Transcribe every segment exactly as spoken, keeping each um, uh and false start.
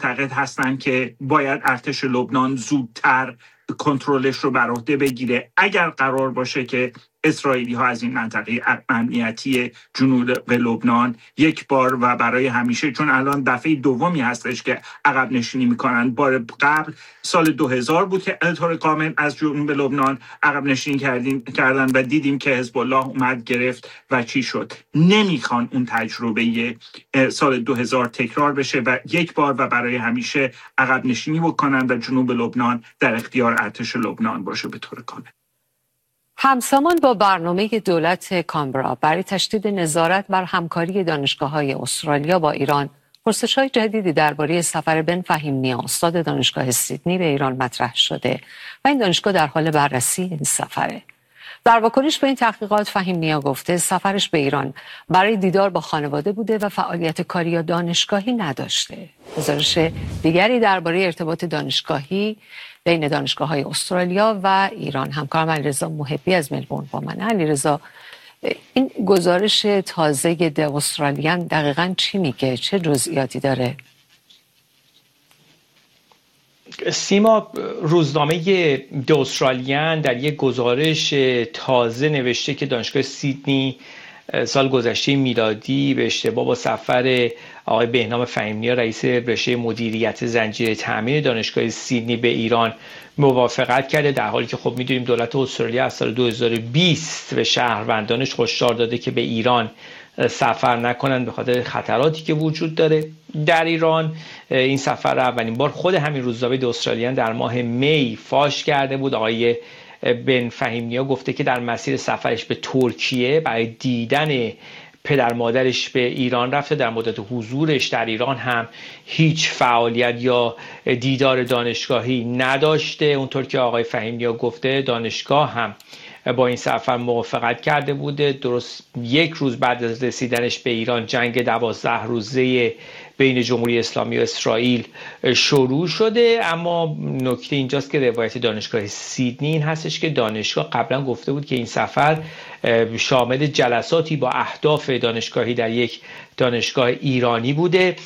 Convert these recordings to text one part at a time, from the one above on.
معتقد هستند که باید ارتش لبنان زودتر کنترلش رو بر عهده بگیره اگر قرار باشه که اسرائیلی ها از این منطقه امنیتی جنوب لبنان یک بار و برای همیشه، چون الان دفعه دومی هستش که عقب نشینی میکنن. بار قبل سال دو هزار بود که طور کامل از جنوب لبنان عقب نشینی کردیم کردن و دیدیم که حزب الله اومد گرفت و چی شد. نمیخوان اون تجربه سال دو هزار تکرار بشه و یک بار و برای همیشه عقب نشینی بکنن و جنوب لبنان در اختیار ارتش لبنان باشه به طور کامل. همزمان با برنامه دولت کانبرا برای تشدید نظارت بر همکاری دانشگاه‌های استرالیا با ایران، پرسش‌های جدیدی درباره سفر بن فهیم‌نیا استاد دانشگاه سیدنی به ایران مطرح شده و این دانشگاه در حال بررسی این سفره. در واکنش به این تحقیقات فهیم‌نیا گفته سفرش به ایران برای دیدار با خانواده بوده و فعالیت کاری یا دانشگاهی نداشته. گزارش دیگری درباره ارتباط دانشگاهی بین دانشگاه‌های استرالیا و ایران همکارم علیرضا محبی از ملبورن با من. علیرضا، این گزارش تازه د استرالیان دقیقاً چی میگه؟ چه جزئیاتی داره؟ سیما، روزنامه د استرالیان در یک گزارش تازه نوشته که دانشگاه سیدنی سال گذشته میلادی به اشتباه با سفر آقای بهنام فهیم‌نیا رئیس رشته مدیریت زنجیره تامین دانشگاه سیدنی به ایران موافقت کرده، در حالی که خب میدونیم دولت استرالیا از سال دو هزار و بیست به شهروندانش هشدار داده که به ایران سفر نکنند به خاطر خطراتی که وجود داره در ایران. این سفر اولین بار خود همین روزنامه د استرالیان در ماه می فاش کرده بود. آقای بن فهیم‌نیا گفته که در مسیر سفرش به ترکیه برای دیدن پدر مادرش به ایران رفته. در مدت حضورش در ایران هم هیچ فعالیت یا دیدار دانشگاهی نداشته. اونطور که آقای فهیم‌نیا گفته دانشگاه هم با این سفر موافقت کرده بوده. درست یک روز بعد از رسیدنش به ایران جنگ دوازده روزه بین جمهوری اسلامی و اسرائیل شروع شده. اما نکته اینجاست که روایت دانشگاه سیدنی این هستش که دانشگاه قبلا گفته بود که این سفر شامل جلساتی با اهداف دانشگاهی در یک دانشگاه ایرانی بوده.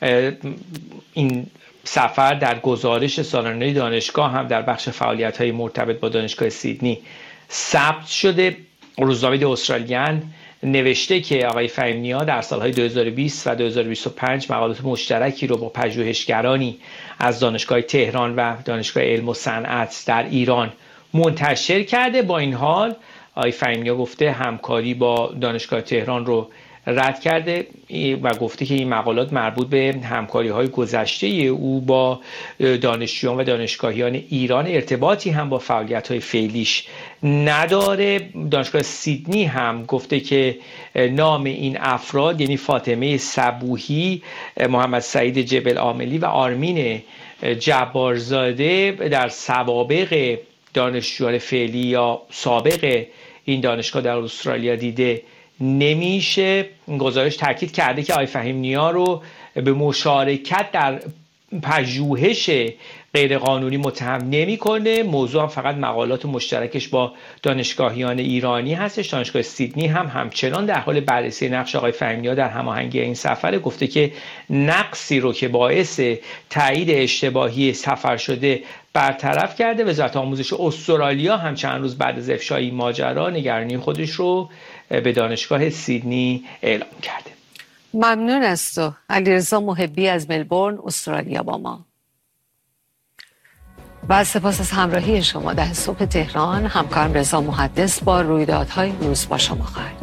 این سفر در گزارش سالانه دانشگاه هم در بخش فعالیت‌های مرتبط با دانشگاه سیدنی ثبت شده. روزنامه د استرالیان نوشته که آقای فهیم‌نیا در سالهای دو هزار و بیست و دو هزار و بیست و پنج مقالات مشترکی رو با پژوهشگرانی از دانشگاه تهران و دانشگاه علم و صنعت در ایران منتشر کرده. با این حال آقای فهیم‌نیا گفته همکاری با دانشگاه تهران رو رد کرده و گفته که این مقالات مربوط به همکاری‌های گذشته او با دانشجویان و دانشگاهیان ایران ارتباطی هم با فعالیت‌های فعلیش نداره. دانشگاه سیدنی هم گفته که نام این افراد یعنی فاطمه صبوحی، محمد سعید جبل عاملی و آرمین جبارزاده در سوابق دانشجویان فعلی یا سابق این دانشگاه در استرالیا دیده نمیشه. گزارش تاکید کرده که آقای فهیم‌نیا رو به مشارکت در پژوهش غیرقانونی متهم نمی‌کنه. موضوع هم فقط مقالات مشترکش با دانشگاهیان ایرانی هستش. دانشگاه سیدنی هم همچنان در حال بررسی نقش آقای فهیم‌نیا در هماهنگی این سفر. گفته که نقصی رو که باعث تایید اشتباهی سفر شده برطرف کرده. وزارت آموزش استرالیا هم چند روز بعد از افشای این ماجرا نگرانی خودش رو به دانشگاه سیدنی اعلام کرده. ممنون از تو علیرضا محبی از ملبورن استرالیا با ما. و سپاس از همراهی شما. ده صبح تهران همکارم رضا محدث با رویدادهای روز با شما خواهد